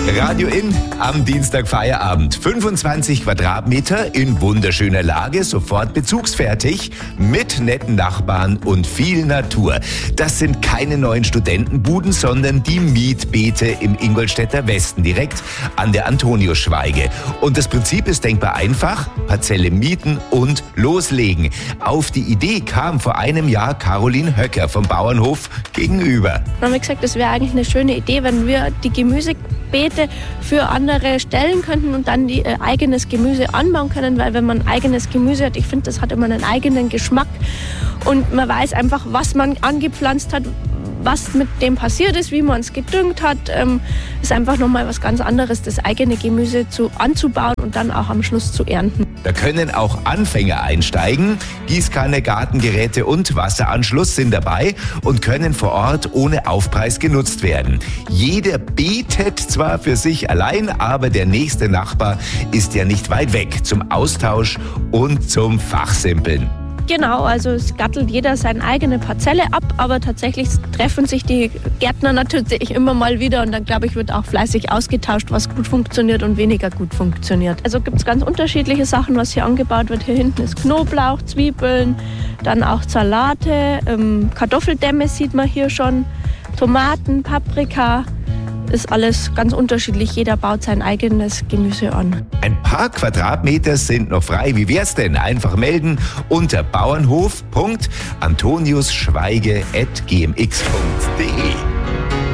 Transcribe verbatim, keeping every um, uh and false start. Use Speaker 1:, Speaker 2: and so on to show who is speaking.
Speaker 1: Radio In am Dienstag Feierabend. fünfundzwanzig Quadratmeter in wunderschöner Lage, sofort bezugsfertig, mit netten Nachbarn und viel Natur. Das sind keine neuen Studentenbuden, sondern die Mietbeete im Ingolstädter Westen, direkt an der Antoniusschwaige. Und das Prinzip ist denkbar einfach: Parzelle mieten und loslegen. Auf die Idee kam vor einem Jahr Caroline Höcker vom Bauernhof gegenüber.
Speaker 2: Dann haben wir gesagt, das wäre eigentlich eine schöne Idee, wenn wir die Gemüsebeete für andere stellen könnten und dann die, äh, eigenes Gemüse anbauen können, weil wenn man eigenes Gemüse hat, ich finde, das hat immer einen eigenen Geschmack und man weiß einfach, was man angepflanzt hat, was mit dem passiert ist, wie man es gedüngt hat. Ähm, ist einfach nochmal was ganz anderes, das eigene Gemüse zu, anzubauen und dann auch am Schluss zu ernten.
Speaker 1: Da können auch Anfänger einsteigen. Gießkanne, Gartengeräte und Wasseranschluss sind dabei und können vor Ort ohne Aufpreis genutzt werden. Jeder betet zwar für sich allein, aber der nächste Nachbar ist ja nicht weit weg zum Austausch und zum Fachsimpeln.
Speaker 2: Genau, also es gattelt jeder seine eigene Parzelle ab, aber tatsächlich treffen sich die Gärtner natürlich immer mal wieder und dann, glaube ich, wird auch fleißig ausgetauscht, was gut funktioniert und weniger gut funktioniert. Also gibt es ganz unterschiedliche Sachen, was hier angebaut wird. Hier hinten ist Knoblauch, Zwiebeln, dann auch Salate, ähm, Kartoffeldämme sieht man hier schon, Tomaten, Paprika. Ist alles ganz unterschiedlich. Jeder baut sein eigenes Gemüse an.
Speaker 1: Ein paar Quadratmeter sind noch frei. Wie wär's denn? Einfach melden unter bauernhof punkt antoniusschweige at g m x punkt d e.